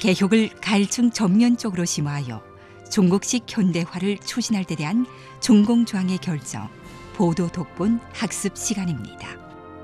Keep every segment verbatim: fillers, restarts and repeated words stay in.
개혁을 가일층 전면적으로 심화하여 중국식 현대화를 추진할 데 대한 중공조항의 결정, 보도 독본 학습 시간입니다.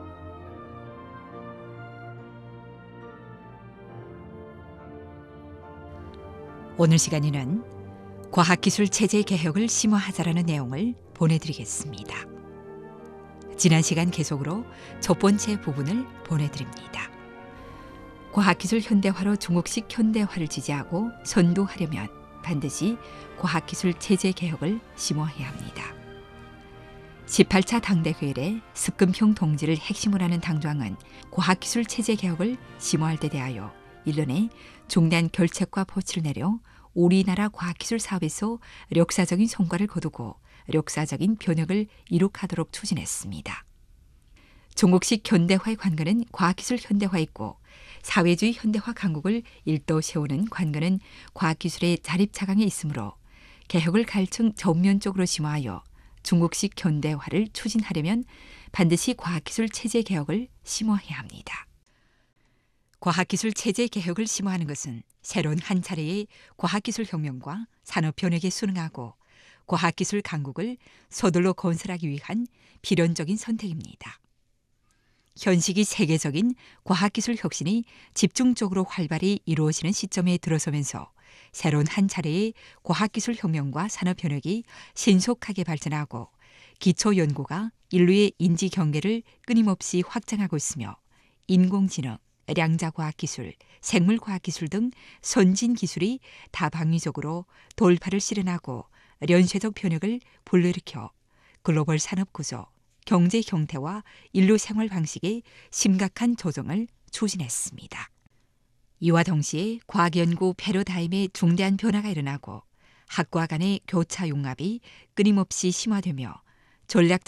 오늘 시간에는 과학기술 체제 개혁을 심화하자라는 내용을 보내드리겠습니다. 지난 시간 계속으로 첫 번째 부분을 보내드립니다. 과학기술 현대화로 중국식 현대화를 지지하고 선도하려면 반드시 과학기술 체제 개혁을 심화해야 합니다. 십팔 차 당대회의 습금형 동지를 핵심으로 하는 당정은 과학기술 체제 개혁을 심화할 데 대하여 일련의 중대한 결책과 포치를 내려 우리나라 과학기술 사업에서 역사적인 성과를 거두고 역사적인 변혁을 이룩하도록 추진했습니다. 중국식 현대화의 관건은 과학기술 현대화에 있고 사회주의 현대화 강국을 일도 세우는 관건은 과학기술의 자립자강에 있으므로 개혁을 갈층 전면적으로 심화하여 중국식 현대화를 추진하려면 반드시 과학기술 체제 개혁을 심화해야 합니다. 과학기술 체제 개혁을 심화하는 것은 새로운 한 차례의 과학기술 혁명과 산업 변혁에 순응하고 과학기술 강국을 서둘러 건설하기 위한 필연적인 선택입니다. 현 시기 세계적인 과학기술 혁신이 집중적으로 활발히 이루어지는 시점에 들어서면서 새로운 한 차례의 과학기술 혁명과 산업 변혁이 신속하게 발전하고 기초 연구가 인류의 인지 경계를 끊임없이 확장하고 있으며 인공지능, 량자과학기술, 생물과학기술 등 선진 기술이 다방위적으로 돌파를 실현하고 연쇄적 변혁을 불러일으켜 글로벌 산업구조, 경제 형태와 인류 생활 방식의 심각한 조정을 추진했습니다. 이와 동시에 과학연구 패러다임에 중대한 변화가 일어나고 학과 간의 교차 융합이 끊임없이 심화되며 전략적